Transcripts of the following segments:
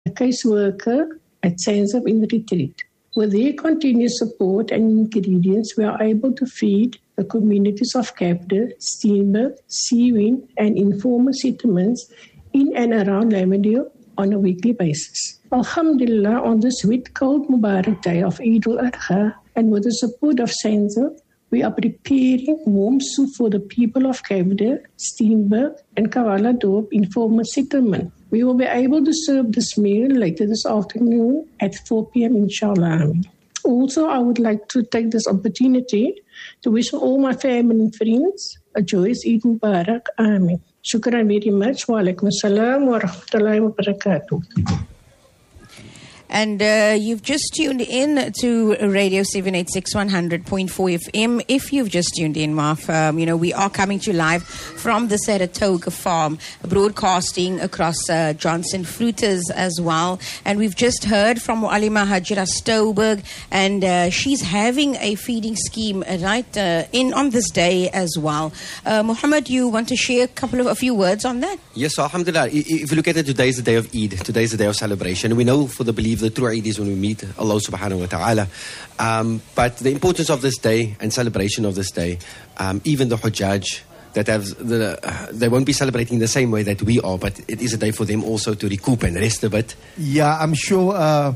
a caseworker at Sanzab in the retreat. With their continued support and ingredients, we are able to feed the communities of Kapde, Steenberg, Seawind, and informal settlements in and around Lavendale on a weekly basis. Alhamdulillah, on this wet, cold Mubarak day of Eid al-Adha, and with the support of Sanzab, we are preparing warm soup for the people of Kapde, Steenberg, and Kavala Dorp informal settlement. We will be able to serve this meal later this afternoon at 4 p.m. inshallah. Also, I would like to take this opportunity to wish all my family and friends a joyous Eid Mubarak. Ameen. Shukran very much. Wa alaikum assalam wa rahmatullahi wa barakatuh. And you've just tuned in to Radio 786 100.4 FM. If you've just tuned in, Marf, we are coming to you live from the Saratoga farm, broadcasting across Johnson Fruiters as well. And we've just heard from Mu'allima Hajira Stouberg, and she's having a feeding scheme right in on this day as well. Muhammad, you want to share a few words on that? Yes, alhamdulillah. If you look at it, today is the day of Eid. Today is the day of celebration. We know for the believers, the true Eid is when we meet Allah subhanahu wa ta'ala. But the importance of this day and celebration of this day, even the Hujjaj, they won't be celebrating the same way that we are, but it is a day for them also to recoup and rest a bit. Yeah, I'm sure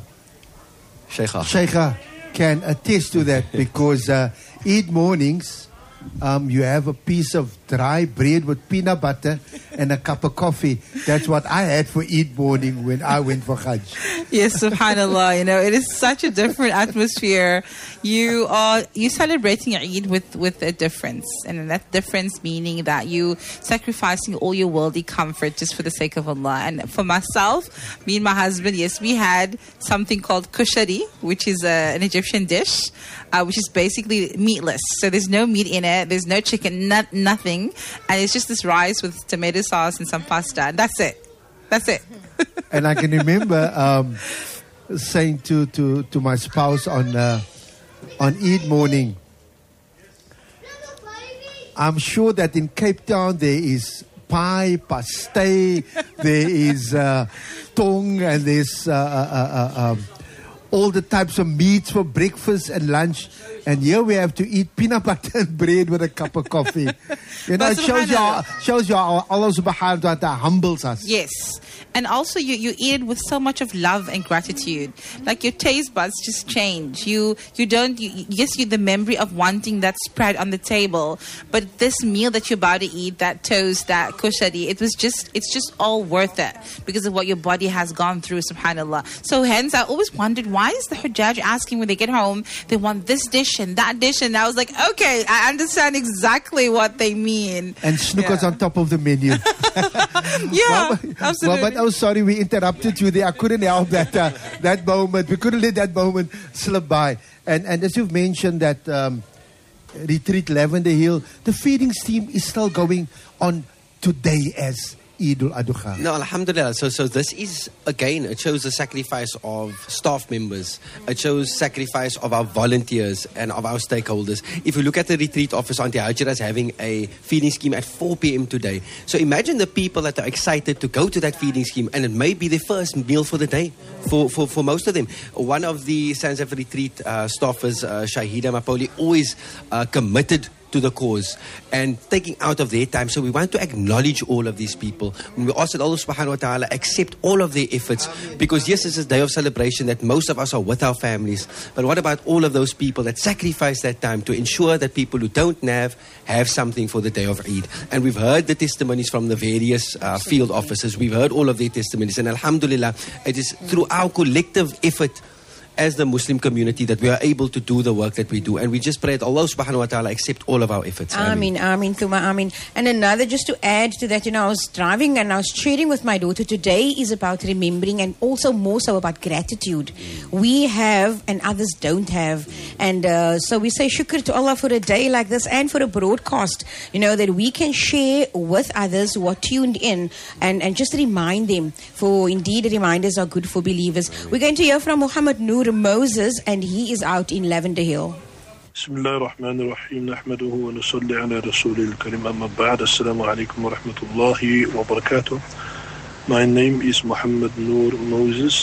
Sheikha can attest to that, because Eid mornings, you have a piece of dry bread with peanut butter and a cup of coffee. That's what I had for Eid morning when I went for Hajj. Yes, subhanallah. It is such a different atmosphere. You're celebrating Eid with a difference, and that difference meaning that you sacrificing all your worldly comfort just for the sake of Allah. And for myself, me and my husband, yes, we had something called kushari, which is an Egyptian dish, which is basically meatless. So there's no meat in it, there's no chicken, nothing, and it's just this rice with tomato sauce and some pasta. And that's it. And I can remember saying to my spouse on Eid morning, I'm sure that in Cape Town there is pie, pasté, there is tong, and there's all the types of meats for breakfast and lunch. And here we have to eat peanut butter and bread with a cup of coffee. It shows you how Allah subhanahu wa ta'ala humbles us. Yes. And also you eat it with so much of love and gratitude. Like your taste buds just change. You the memory of wanting that spread on the table. But this meal that you're about to eat, that toast, that kushari, it's just all worth it because of what your body has gone through, subhanAllah. So hence I always wondered, why is the Hujjaj asking when they get home, they want this dish and that dish? And I was like, okay, I understand exactly what they mean. And snookers on top of the menu. Yeah, absolutely. But I'm sorry we interrupted you there. I couldn't help that moment. We couldn't let that moment slip by. And as you've mentioned that retreat Lavender Hill, the feeding scheme is still going on today as Eid al-Adha. No, alhamdulillah. So this is, again, it shows the sacrifice of staff members. It shows sacrifice of our volunteers and of our stakeholders. If you look at the retreat office, Auntie Hajira is having a feeding scheme at 4 p.m. today. So imagine the people that are excited to go to that feeding scheme, and it may be their first meal for the day for most of them. One of the Sanzab retreat staffers, Shahida Mapoli, always committed to the cause and taking out of their time. So we want to acknowledge all of these people. When we ask that Allah subhanahu wa ta'ala accept all of their efforts, because yes, this is a day of celebration that most of us are with our families, but what about all of those people that sacrifice that time to ensure that people who don't have something for the day of Eid? And we've heard the testimonies from the various field officers. We've heard all of their testimonies, and alhamdulillah, it is through our collective effort as the Muslim community that we are able to do the work that we do. And we just pray that Allah subhanahu wa ta'ala accept all of our efforts. Ameen, Ameen, Thumma, Ameen. And another, just to add to that, I was driving and I was sharing with my daughter, today is about remembering and also more so about gratitude. We have and others don't have. And so we say shukr to Allah for a day like this and for a broadcast, that we can share with others who are tuned in and just remind them, for indeed reminders are good for believers. We're going to hear from Muhammad Noor Moses, and he is out in Lavender Hill. Bismillah ar-Rahman ar-Rahim. Nahmaduhu wa nusalli ala rasulil karim. Amma ba'd. Assalamu alaikum wa rahmatullahi wa barakatuh. My name is Muhammad Noor Moses.